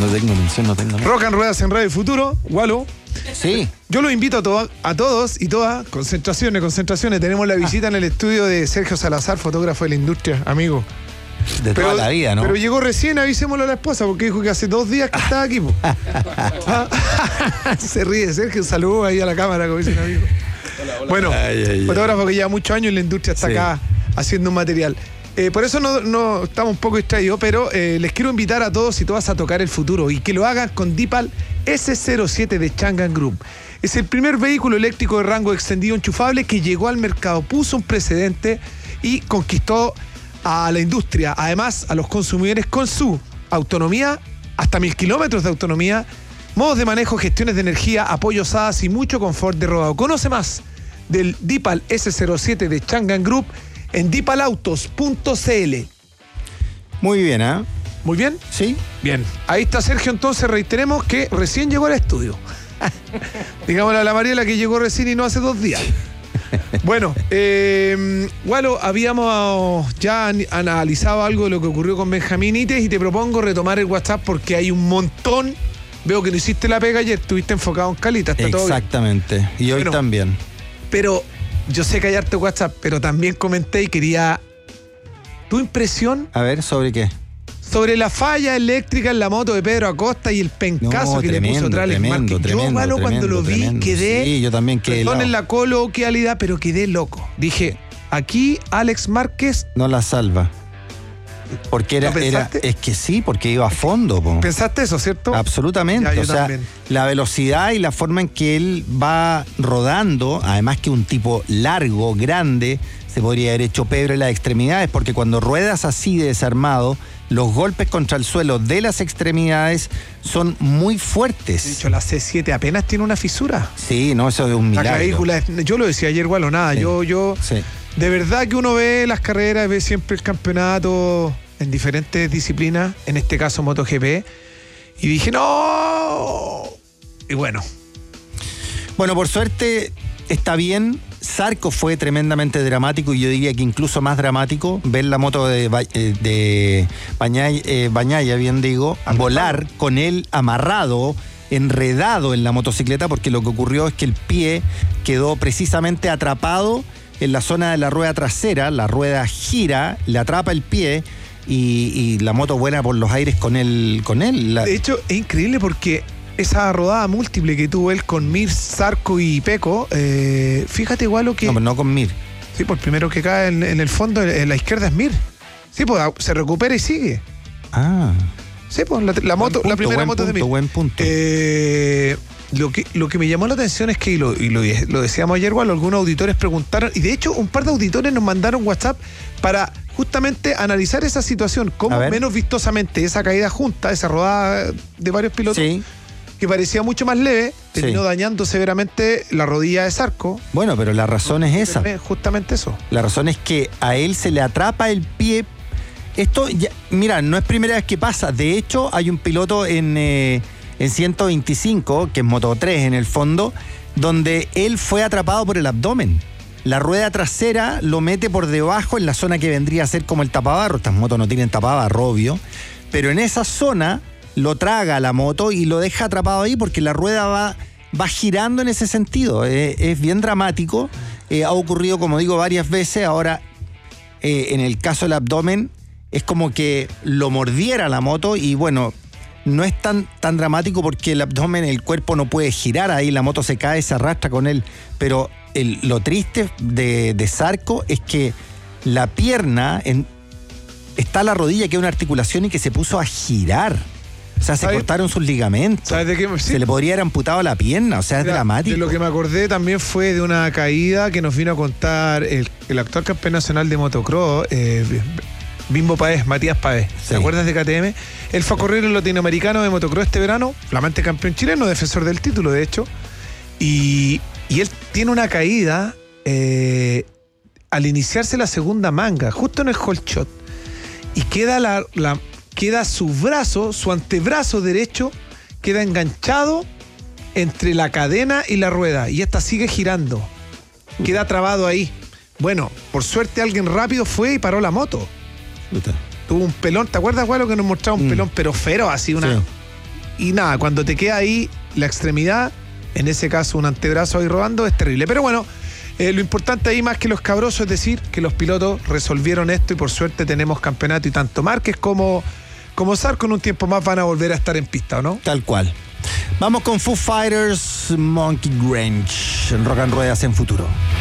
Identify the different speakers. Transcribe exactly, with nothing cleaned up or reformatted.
Speaker 1: No tengo mención, no tengo nada.
Speaker 2: Rock and Ruedas en Radio Futuro, Gualo.
Speaker 1: Sí.
Speaker 2: Yo los invito a, to a todos y todas, concentraciones, concentraciones. Tenemos la visita en el estudio de Sergio Salazar, fotógrafo de la industria, amigo.
Speaker 1: De
Speaker 2: pero,
Speaker 1: toda la vida, ¿no?
Speaker 2: Pero llegó recién, avisémoslo a la esposa, porque dijo que hace dos días que estaba aquí. Se ríe Sergio, saludos ahí a la cámara, como dice un amigo. Hola, hola. Bueno, ay, ay, fotógrafo que lleva muchos años en la industria, está sí. acá haciendo un material. Eh, por eso no, no estamos un poco distraídos, pero eh, les quiero invitar a todos y todas a tocar el futuro y que lo hagan con Dipal ese cero siete de Changan Group. Es el primer vehículo eléctrico de rango extendido enchufable que llegó al mercado, puso un precedente y conquistó a la industria, además a los consumidores con su autonomía, hasta mil kilómetros de autonomía, modos de manejo, gestiones de energía, apoyos A D A S y mucho confort de rodado. Conoce más del Dipal ese cero siete de Changan Group en dipalautos punto c l.
Speaker 1: Muy bien, ¿eh?
Speaker 2: ¿Muy bien?
Speaker 1: Sí.
Speaker 2: Bien. Ahí está Sergio, entonces reiteremos que recién llegó al estudio. Digámosle a la Mariela que llegó recién y no hace dos días. Bueno, eh, Gualo, habíamos ya an analizado algo de lo que ocurrió con Benjamín Ites y te propongo retomar el WhatsApp porque hay un montón. Veo que no hiciste la pega ayer, estuviste enfocado en Calita. Está
Speaker 1: exactamente, todo bien. Y hoy bueno, también.
Speaker 2: Pero yo sé callarte WhatsApp, pero también comenté y quería tu impresión.
Speaker 1: A ver, ¿sobre qué?
Speaker 2: Sobre la falla eléctrica en la moto de Pedro Acosta y el pencazo
Speaker 1: no,
Speaker 2: que
Speaker 1: tremendo,
Speaker 2: le puso Trales
Speaker 1: tremendo,
Speaker 2: Márquez.
Speaker 1: Tremendo,
Speaker 2: yo, malo,
Speaker 1: tremendo,
Speaker 2: cuando lo vi,
Speaker 1: tremendo.
Speaker 2: quedé.
Speaker 1: Sí, yo también quedé.
Speaker 2: Perdonen la coloquialidad, pero quedé loco. Dije, aquí Alex Márquez.
Speaker 1: No la salva. Porque era, era. Es que sí, porque iba a fondo. Po.
Speaker 2: ¿Pensaste eso, cierto?
Speaker 1: Absolutamente. Ya, o sea, también. La velocidad y la forma en que él va rodando, además que un tipo largo, grande, se podría haber hecho Pedro en las extremidades, porque cuando ruedas así de desarmado, los golpes contra el suelo de las extremidades son muy fuertes.
Speaker 2: De hecho, la C siete apenas tiene una fisura.
Speaker 1: Sí, no, eso es un milagro. La
Speaker 2: clavícula, yo lo decía ayer, igual o nada. Sí. Yo, yo, sí. De verdad que uno ve las carreras, ve siempre el campeonato en diferentes disciplinas, en este caso MotoGP, y dije, ¡no! Y bueno.
Speaker 1: Bueno, por suerte está bien. Zarco fue tremendamente dramático y yo diría que incluso más dramático ver la moto de, de Bañaya, eh, Bañaya, bien digo, volar con él amarrado, enredado en la motocicleta, porque lo que ocurrió es que el pie quedó precisamente atrapado en la zona de la rueda trasera, la rueda gira, le atrapa el pie y, y la moto vuela por los aires con él. Con él. La...
Speaker 2: De hecho, es increíble porque esa rodada múltiple que tuvo él con Mir, Zarco y Peco, eh, fíjate igual lo que...
Speaker 1: No, pero no con Mir.
Speaker 2: Sí, pues el primero que cae en, en el fondo, en la izquierda es Mir. Sí, pues se recupera y sigue.
Speaker 1: Ah.
Speaker 2: Sí, pues la, la moto,
Speaker 1: punto,
Speaker 2: la primera moto
Speaker 1: punto,
Speaker 2: de Mir.
Speaker 1: Buen punto.
Speaker 2: Eh, lo, que, lo que me llamó la atención es que, y lo, y lo, lo decíamos ayer, igual, algunos auditores preguntaron, y de hecho un par de auditores nos mandaron WhatsApp para justamente analizar esa situación, cómo menos vistosamente esa caída junta, esa rodada de varios pilotos,
Speaker 1: sí,
Speaker 2: que parecía mucho más leve, terminó sí. dañando severamente la rodilla de Zarco.
Speaker 1: Bueno, pero la razón es esa.
Speaker 2: Justamente eso.
Speaker 1: La razón es que a él se le atrapa el pie. Esto, ya, mira, no es primera vez que pasa. De hecho, hay un piloto en, eh, en ciento veinticinco, que es Moto tres en el fondo, donde él fue atrapado por el abdomen. La rueda trasera lo mete por debajo en la zona que vendría a ser como el tapabarro. Estas motos no tienen tapabarro, obvio. Pero en esa zona lo traga la moto y lo deja atrapado ahí porque la rueda va, va girando en ese sentido. Eh, es bien dramático. Eh, ha ocurrido, como digo, varias veces. Ahora, eh, en el caso del abdomen, es como que lo mordiera la moto y bueno, no es tan, tan dramático porque el abdomen, el cuerpo no puede girar ahí, la moto se cae, se arrastra con él. Pero el, lo triste de, de Zarco es que la pierna, en, está la rodilla, que es una articulación y que se puso a girar. O sea, se
Speaker 2: ¿sabes?
Speaker 1: cortaron sus ligamentos.
Speaker 2: ¿Sabes de qué? Sí.
Speaker 1: Se le podría haber amputado la pierna, o sea, es
Speaker 2: Mira,
Speaker 1: dramático.
Speaker 2: De lo que me acordé también fue de una caída que nos vino a contar el, el actual campeón nacional de motocross, eh, Bimbo Páez, Matías Páez. Sí. ¿Te acuerdas de K T M? Él fue a correr el latinoamericano de motocross este verano, flamante campeón chileno, defensor del título, de hecho. Y, y él tiene una caída eh, al iniciarse la segunda manga, justo en el hole shot. Y queda la... la queda su brazo, su antebrazo derecho, queda enganchado entre la cadena y la rueda. Y esta sigue girando. Queda trabado ahí. Bueno, por suerte alguien rápido fue y paró la moto. Puta. Tuvo un pelón. ¿Te acuerdas, güey, lo que nos mostraba un mm. pelón, pero feroz, así una... Sí. y nada, cuando te queda ahí la extremidad, en ese caso un antebrazo ahí rodando, es terrible. Pero bueno, eh, lo importante ahí más que los cabrosos es decir que los pilotos resolvieron esto y por suerte tenemos campeonato y tanto Márquez como, como Zarco en un tiempo más van a volver a estar en pista, ¿o no?
Speaker 1: Tal cual. Vamos con Foo Fighters, Monkey Grange, en Rock and Ruedas en Futuro.